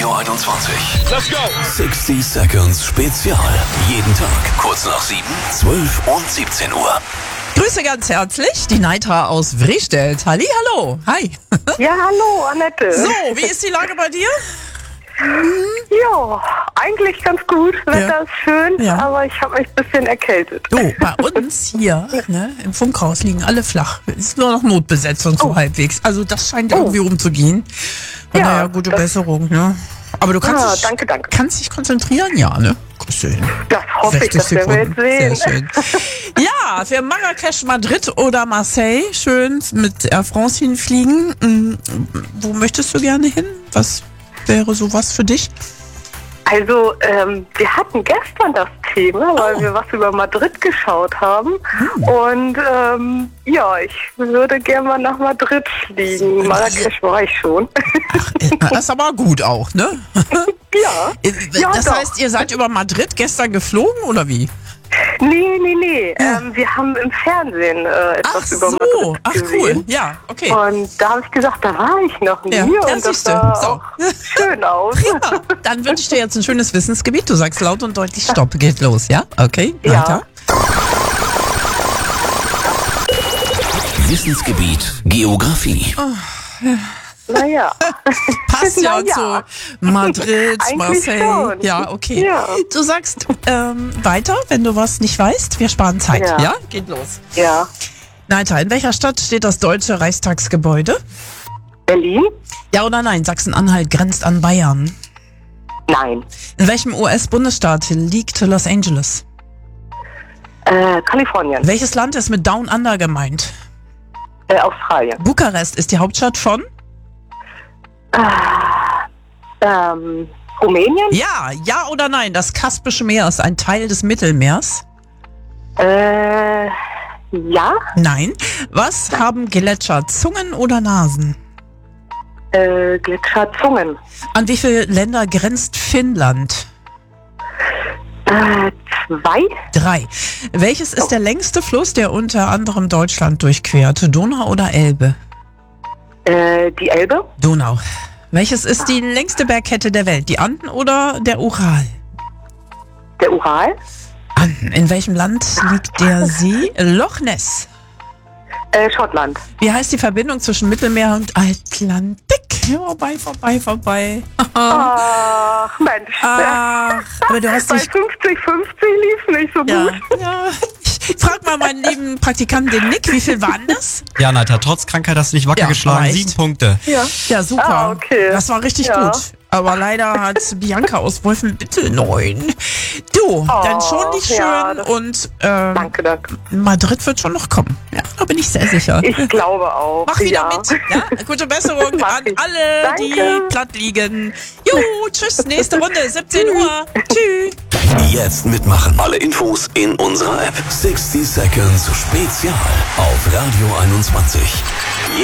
Radio 21. Let's go! 60 Seconds Spezial. Jeden Tag kurz nach 7, 12 und 17 Uhr. Grüße ganz herzlich, die Neitra aus Wrestedt. Halli, hallo. Hi. Ja, hallo, Annette. So, wie ist die Lage bei dir? Ja, eigentlich ganz gut. Wetter ist schön, Ja. aber ich habe mich ein bisschen erkältet. Du, bei uns hier im Funkhaus liegen alle flach. Ist nur noch notbesetzt so halbwegs. Also das scheint irgendwie umzugehen. Von Ja, daher gute das- Besserung, ne? Aber du kannst, danke. kannst dich konzentrieren, ja, ne? Kriegst du hin. Das hoffe ich, das werden wir jetzt sehen. Sehr schön. Ja, für Marrakesch, Madrid oder Marseille schön mit Air France hinfliegen. Wo möchtest du gerne hin? Was wäre sowas für dich? Also, wir hatten gestern das Thema, weil wir was über Madrid geschaut haben. Und ja, ich würde gerne mal nach Madrid fliegen. Marrakesch war ich schon. Das ist aber gut auch, ne? Ja, Das doch. heißt, ihr seid über Madrid gestern geflogen oder wie? Nee. Wir haben im Fernsehen etwas über Madrid Ach gesehen. cool. Ja, okay. Und da habe ich gesagt, da war ich noch nie Ja, und ja, das siehste. sah So. auch schön aus. Prima. Dann wünsche ich dir jetzt ein schönes Wissensgebiet. Du sagst laut und deutlich Stopp. Geht los, ja? Okay, Ja. weiter. Wissensgebiet Geografie. Naja, Passt ja Na ja. zu Madrid, Eigentlich Marseille. schon. Ja, okay. Ja. Du sagst weiter, wenn du was nicht weißt. Wir sparen Zeit. Ja, Ja. geht los. ja. Neita, in welcher Stadt steht das deutsche Reichstagsgebäude? Berlin? Ja oder nein? Sachsen-Anhalt grenzt an Bayern. Nein. In welchem US-Bundesstaat liegt Los Angeles? Kalifornien? Welches Land ist mit Down Under gemeint? Australien? Bukarest ist die Hauptstadt von? Rumänien? Ja oder nein? Das Kaspische Meer ist ein Teil des Mittelmeers. Ja. Nein. Was haben Gletscher? Zungen oder Nasen? Gletscherzungen? An wie viele Länder grenzt Finnland? 2? 3. Welches ist der längste Fluss, der unter anderem Deutschland durchquert? Donau oder Elbe? Die Elbe? Donau. Welches ist die längste Bergkette der Welt? Die Anden oder der Ural? Der Ural? Anden. In welchem Land liegt der See? Loch Ness. Schottland? Wie heißt die Verbindung zwischen Mittelmeer und Atlantik? Vorbei. Ach, Mensch. Ach, aber du hast Bei dich... 50-50 lief nicht so Ja, gut. ja. Ich frag mal meinen lieben Praktikanten, den Nick, wie viel waren das? Ja, Neita, trotz Krankheit hast du dich wacker Ja, geschlagen. reicht. 7 Punkte. Ja, super. Ah, okay. Das war richtig Ja. gut. Aber leider hat Bianca aus Wolfenbüttel 9. Du, dann schon dich schön ja, das- und Danke. Madrid wird schon noch kommen. Ja, da bin ich sehr sicher. Ich glaube auch. Mach wieder ja. mit. Ja? Gute Besserung Mach an ich. alle, Danke. die platt liegen. Jo, tschüss, nächste Runde, 17 Uhr. Tschüss. Jetzt mitmachen. Alle Infos in unserer App. 60 Seconds Spezial auf Radio 21.